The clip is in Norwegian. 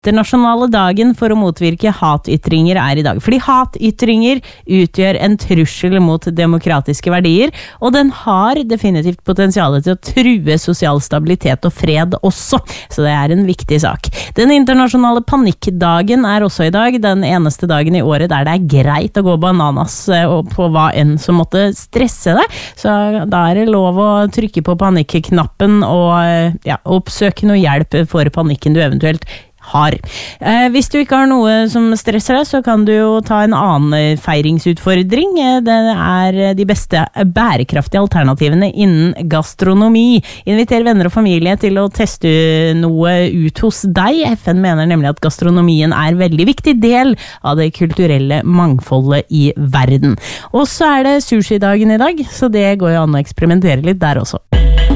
internasjonale dagen for å motvirke hatytringer I dag. Fordi hatytringer utgjør en trussel mot demokratiske verdier, og den har definitivt potensial til å true sosial stabilitet og fred også. Så det en viktig sak. Den internasjonale panikkdagen også I dag, den eneste dagen I året der det greit å gå bananas på hva enn som måtte stresse deg. Så da det lov å trykke på panikknappen og oppsøke noe hjelp for panikken du eventuelt har. Hvis du ikke har noe som stresser deg, så kan du jo ta en annen feiringsutfordring. Det de beste bærekraftige alternativene innen gastronomi. Inviter venner og familie til å teste noe ut hos deg. FN mener nemlig at gastronomien en veldig viktig del av det kulturelle mangfoldet I verden. Og så det sushi-dagen I dag, så det går jo an å eksperimentere litt der også.